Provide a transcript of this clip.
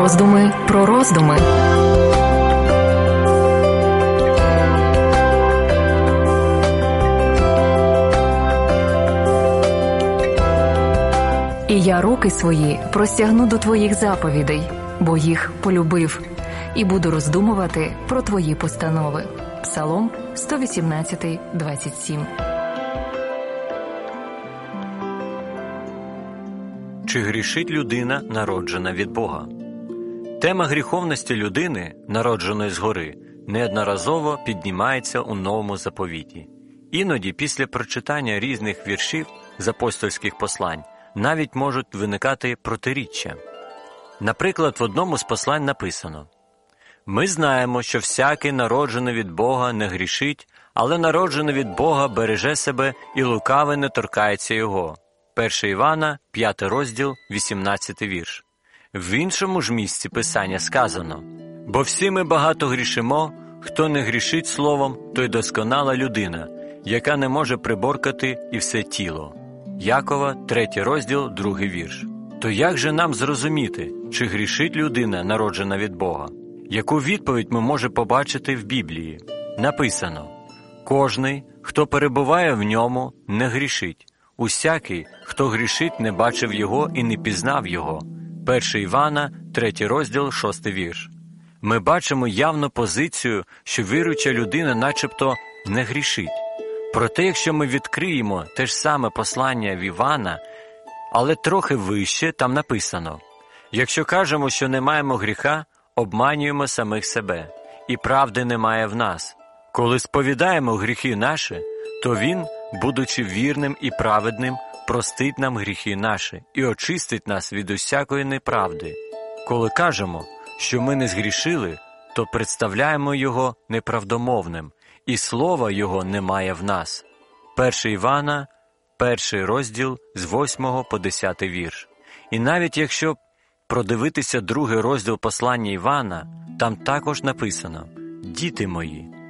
Роздуми про роздуми. І я руки свої простягну до твоїх заповідей, бо їх полюбив, і буду роздумувати про твої постанови. Псалом 118, 27. Чи грішить людина, народжена від Бога? Тема гріховності людини, народженої згори, неодноразово піднімається у Новому Заповіті. Іноді після прочитання різних віршів з апостольських послань навіть можуть виникати протиріччя. Наприклад, в одному з послань написано: «Ми знаємо, що всякий, народжений від Бога, не грішить, але народжений від Бога береже себе, і лукавий не торкається його». 1 Івана, 5 розділ, 18 вірш. В іншому ж місці Писання сказано: «Бо всі ми багато грішимо, хто не грішить словом, той досконала людина, яка не може приборкати і все тіло». Якова, 3 розділ, 2 вірш. То як же нам зрозуміти, чи грішить людина, народжена від Бога? Яку відповідь ми можемо побачити в Біблії? Написано: «Кожний, хто перебуває в ньому, не грішить. Усякий, хто грішить, не бачив його і не пізнав його». 1 Івана, 3 розділ, 6 вірш. Ми бачимо явну позицію, що віруюча людина начебто не грішить. Проте, якщо ми відкриємо те ж саме послання в Івана, але трохи вище, там написано: «Якщо кажемо, що не маємо гріха, обманюємо самих себе, і правди немає в нас. Коли сповідаємо гріхи наші, то Він, будучи вірним і праведним, простить нам гріхи наші і очистить нас від усякої неправди. Коли кажемо, що ми не згрішили, то представляємо Його неправдомовним, і слова Його немає в нас». 1 Івана, 1 розділ, з 8 по 10 вірш. І навіть якщо продивитися 2 розділ послання Івана, там також написано: «Діти мої,